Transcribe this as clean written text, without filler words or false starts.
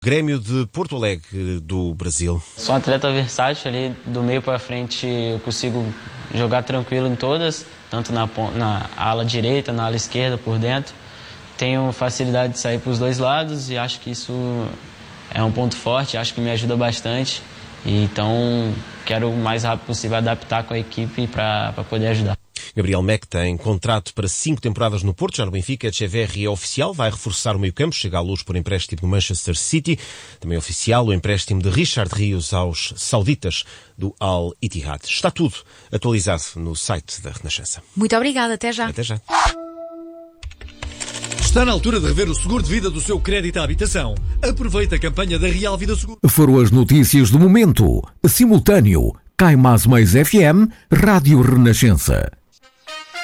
Grêmio de Porto Alegre do Brasil. Sou um atleta versátil, ali do meio para frente eu consigo jogar tranquilo em todas, tanto na ala direita, na ala esquerda, por dentro. Tenho facilidade de sair para os dois lados e acho que isso é um ponto forte, acho que me ajuda bastante. Então quero o mais rápido possível adaptar com a equipe para poder ajudar. Gabriel Meck tem contrato para 5 temporadas no Porto, já no Benfica. Echeverri é oficial, vai reforçar o meio-campo, chega à luz por empréstimo no Manchester City. Também oficial o empréstimo de Richard Rios aos sauditas do Al Ittihad. Está tudo atualizado no site da Renascença. Muito obrigada, até já. Até já. Está na altura de rever o seguro de vida do seu crédito à habitação. Aproveite a campanha da Real Vida Seguro. Foram as notícias do momento. Simultâneo. Cai Mais FM, Rádio Renascença.